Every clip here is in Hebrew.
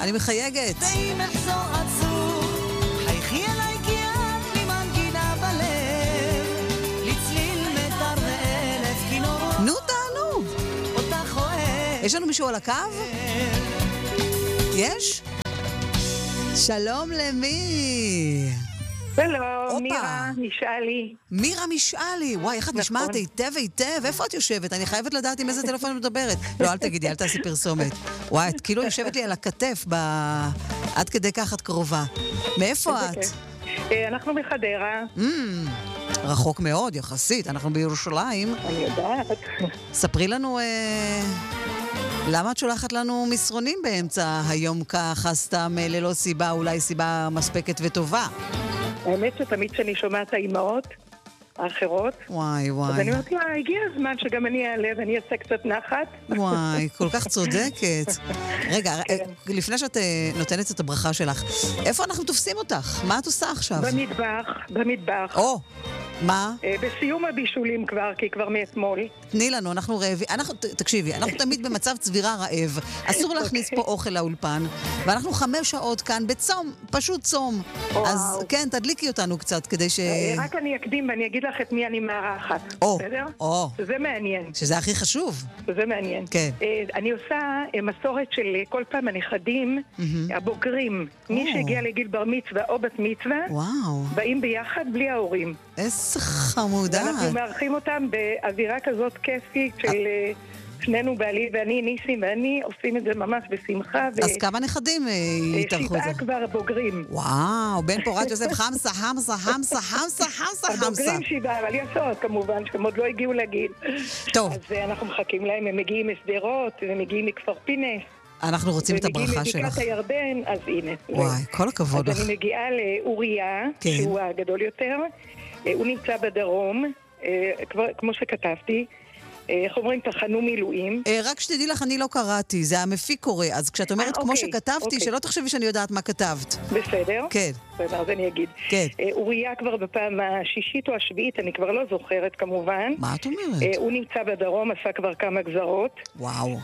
אני מחייגת. ואם אחזור עצוב, חייכי אליי כי את לי מנגינה בלב, לצליל מטר ואלף כינורות. נו תענו. אותך אוהב. יש לנו מישהו על הקו? יש? שלום למי? שלום, מירה משאלי. מירה משאלי, וואי, איך את נשמעת היטב היטב, איפה את יושבת? אני חייבת לדעת עם איזה טלפון מדברת. לא, אל תגידי, אל תעשי פרסומת. וואי, את כאילו יושבת לי על הכתף, עד כדי כך את קרובה. מאיפה את? אנחנו בחדרה. רחוק מאוד, יחסית, אנחנו בירושלים. אני יודעת. ספרי לנו, למה את שולחת לנו מסרונים באמצע היום ככה, סתם ללא סיבה, אולי סיבה מספקת וטובה? האמת שתמיד שאני שומעת האימהות האחרות, וואי וואי. אז אני אומרת לה, הגיע הזמן שגם אני אעלה ואני אעשה קצת נחת. וואי, כל כך צודקת. רגע, לפני שאת נותנת את הברכה שלך, איפה אנחנו תופסים אותך? מה את עושה עכשיו? במטבח. או, מה? בסיום הבישולים כבר, כי כבר מאתמול. תני לנו, אנחנו רעבים. תקשיבי, אנחנו תמיד במצב צבירה רעב. אסור להכניס פה אוכל לאולפן, ואנחנו 5 שעות כאן בצום, פשוט צום. אז כן, תדליקי אותנו קצת כדי ש... רק אני אקדים ואני אגיד לך את מי אני מארחת. בסדר? שזה מעניין. שזה הכי חשוב. שזה מעניין. כן. אני עושה מסורת של כל פעם הנכדים, הבוגרים, מי שהגיע לגיל בר מצווה או בת מצווה, באים ביחד בלי ההורים. איזה חמודה. ואנחנו מארחים אותם באווירה כזאת כיפית של שנינו, בעלי ואני, ניסים ואני, עושים את זה ממש בשמחה. אז כמה נכדים יתארחו את זה? 7 כבר בוגרים. וואו, בן פורת יוסף, חמסה. הבוגרים 7, אבל יש עוד כמובן, שהם עוד לא הגיעו לגיל. טוב. אז אנחנו מחכים להם, הם מגיעים מסדרות, הם מגיעים מכפר פינס. אנחנו רוצים את הברכה שלך. ומגיעים לבקעת הירדן, אז הנה. וואי, כל הכבוד לך. אז אני מגיעה לאוריה, שהוא הגדול יותר. הוא נמצא בדרום, כמו שכתבתי. איך אומרים, תחנו מילואים. רק שתדעי לך, אני לא קראתי, זה המפיק קורא, אז כשאת אומרת כמו שכתבתי, שלא תחשבי שאני יודעת מה כתבת. בסדר? כן. בסדר, אז אני אגיד. כן. אוריה כבר בפעם השישית או השביעית, אני כבר לא זוכרת כמובן. מה את אומרת? הוא נמצא בדרום, עשה כבר כמה גזרות. וואו.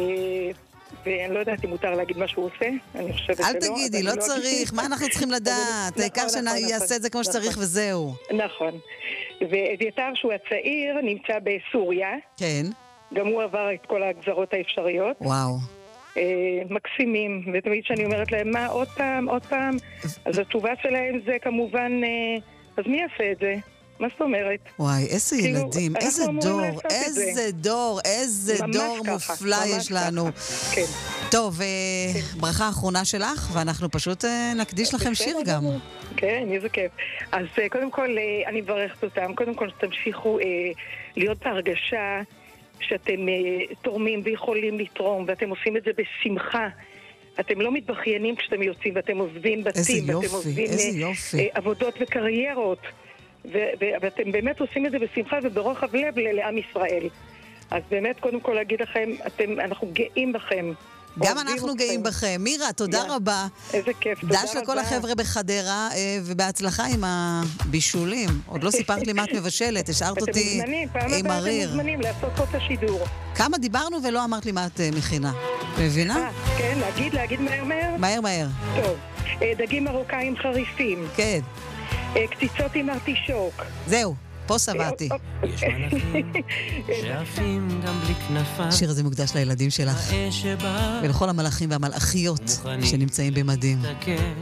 ואני לא יודעת אם מותר להגיד מה שהוא עושה, אני חושבת שלא. אל תגידי, לא צריך, מה אנחנו צריכים לדעת? העיקר שיעשה את זה כמו שצריך וזהו. נכון. ואביתר שהוא הצעיר נמצא בסוריה. כן. גם הוא עבר את כל הגזרות האפשריות. וואו. מקסימים, ותמיד שאני אומרת להם, מה, עוד פעם? אז התשובה שלהם זה כמובן, אז מי יעשה את זה? מה זאת אומרת? וואי, איזה ילדים, איזה דור מופלא יש לנו. כן. טוב, ברכה האחרונה שלך, ואנחנו פשוט נקדיש לכם שיר גם. כן, איזה כיף. אז קודם כל, אני מברכת אותם. קודם כל, שתמשיכו להיות בהרגשה שאתם תורמים ויכולים לתרום, ואתם עושים את זה בשמחה. אתם לא מתבחיינים כשאתם יוצאים, ואתם עוזבים בתים, ואתם עוזבים עבודות וקריירות. ואתם באמת עושים את זה בשמחה וברוחב לב לעם ישראל. אז באמת, קודם כל להגיד לכם, אנחנו גאים בכם. גם אנחנו גאים בכם. מירה, תודה רבה. איזה כיף, תודה רבה. דש לכל החבר'ה בחדרה, ובהצלחה עם הבישולים. עוד לא סיפרת לי מה את מבשלת, השארת אותי עם הריר. אתם מוזמנים לעשות פה את השידור. כמה דיברנו ולא אמרת לי מה את מכינה. מבינה? כן, להגיד מהר. מהר. טוב, דגים מרוקאים חריפים. כן. קציצות עם ארטישוק. זהו, פה סבתי. יש מלאכים שעפים גם בלי כנפיים. השיר הזה מוקדש לילדים שלך ולכל המלאכים והמלאכיות שנמצאים במדים.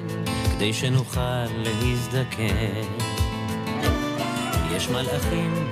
כדי שנוכל להזדקן. יש מלאכים